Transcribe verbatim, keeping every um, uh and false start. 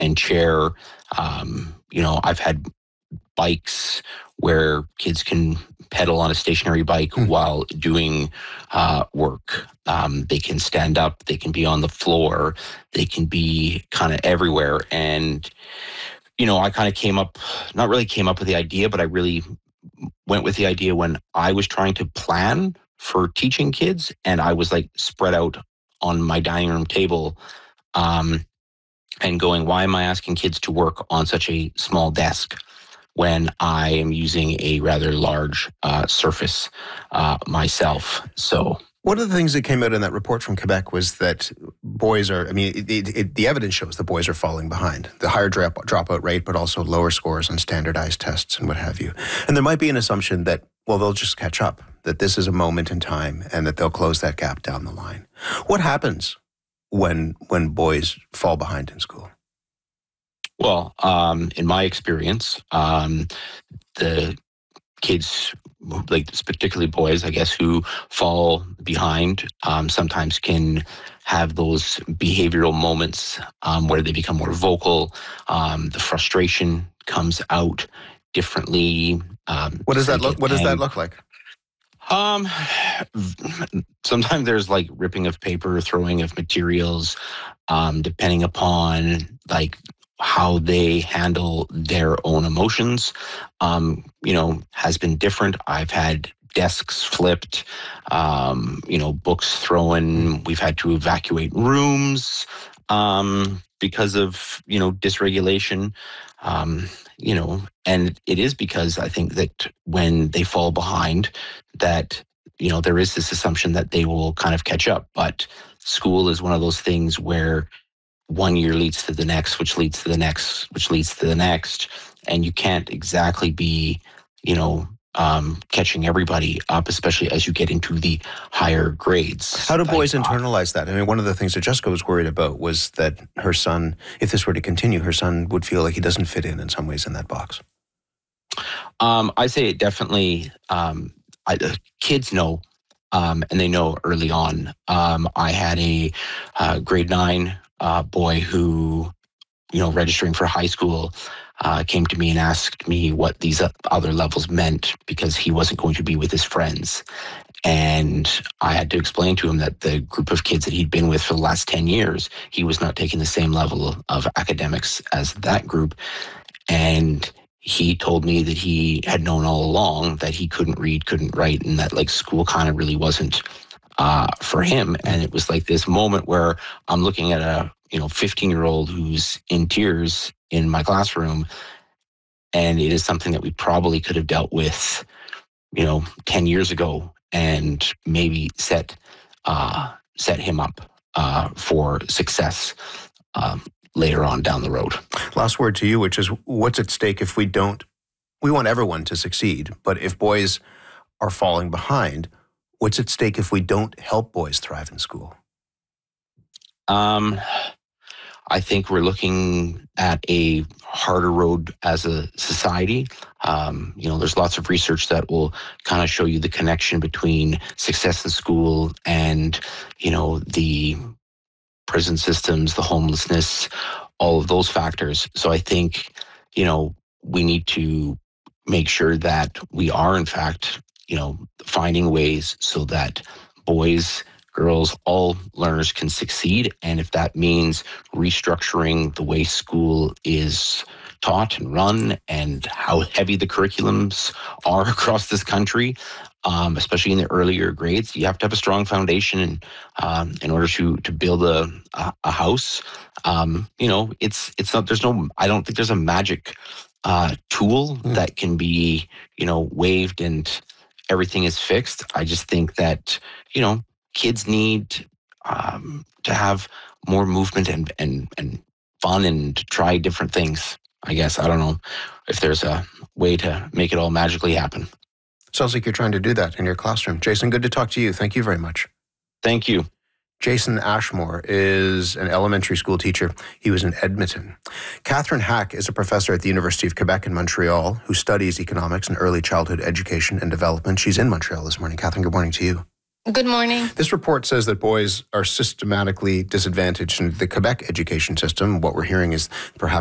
and chair. Um, you know, I've had bikes where kids can pedal on a stationary bike Hmm. while doing uh, work. Um, they can stand up, they can be on the floor, they can be kind of everywhere. And, you know, I kind of came up, not really came up with the idea, but I really went with the idea when I was trying to plan for teaching kids and I was like spread out on my dining room table. Um, and going, why am I asking kids to work on such a small desk when I am using a rather large uh, surface uh, myself? So one of the things that came out in that report from Quebec was that boys are, I mean, it, it, it, the evidence shows that boys are falling behind. The higher drop, dropout rate, but also lower scores on standardized tests and what have you. And there might be an assumption that, well, they'll just catch up, that this is a moment in time and that they'll close that gap down the line. What happens when when boys fall behind in school? Well, um, in my experience, um, the kids, like particularly boys, I guess, who fall behind, um, sometimes can have those behavioral moments um, where they become more vocal. Um, the frustration comes out differently. Um, What does that they look? get What does that ang- look like? Um, sometimes there's like ripping of paper, throwing of materials, um, depending upon like how they handle their own emotions. Um, you know, has been different. I've had desks flipped, um, you know, books thrown. We've had to evacuate rooms um, because of, you know, dysregulation. Um, you know, and it is because I think that when they fall behind, that, you know, there is this assumption that they will kind of catch up. But school is one of those things where one year leads to the next, which leads to the next, which leads to the next. And you can't exactly be, you know, um, catching everybody up, especially as you get into the higher grades. How do Like, boys uh, internalize that? I mean, one of the things that Jessica was worried about was that her son, if this were to continue, her son would feel like he doesn't fit in in some ways in that box. Um, I say it definitely. Um, I, uh, kids know, um, and they know early on. Um, I had a uh, grade nine uh, boy who, you know, registering for high school, uh, came to me and asked me what these other levels meant because he wasn't going to be with his friends. And I had to explain to him that the group of kids that he'd been with for the last ten years, he was not taking the same level of academics as that group. And he told me that he had known all along that he couldn't read, couldn't write, and that like school kind of really wasn't uh, for him. And it was like this moment where I'm looking at a, you know, fifteen year old who's in tears in my classroom. And it is something that we probably could have dealt with, you know, ten years ago and maybe set, uh, set him up uh, for success um, later on down the road. Last word to you, which is what's at stake if we don't, we want everyone to succeed, but if boys are falling behind, what's at stake if we don't help boys thrive in school? Um, I think we're looking at a harder road as a society. Um, you know, there's lots of research that will kind of show you the connection between success in school and, you know, the prison systems, the homelessness, all of those factors. So I think, you know, we need to make sure that we are, in fact, you know, finding ways so that boys, girls, all learners can succeed. And if that means restructuring the way school is taught and run and how heavy the curriculums are across this country, um, especially in the earlier grades, you have to have a strong foundation um, in order to to build a a, a house. Um, you know, it's it's not. There's no. I don't think there's a magic uh, tool Mm. that can be, you know, waved and everything is fixed. I just think that, you know, kids need um, to have more movement and and and fun and to try different things. I guess I don't know if there's a way to make it all magically happen. Sounds like you're trying to do that in your classroom. Jason, good to talk to you. Thank you very much. Thank you. Jason Ashmore is an elementary school teacher. He was in Edmonton. Catherine Hack is a professor at the University of Quebec in Montreal who studies economics and early childhood education and development. She's in Montreal this morning. Catherine, good morning to you. Good morning. This report says that boys are systematically disadvantaged in the Quebec education system. What we're hearing is perhaps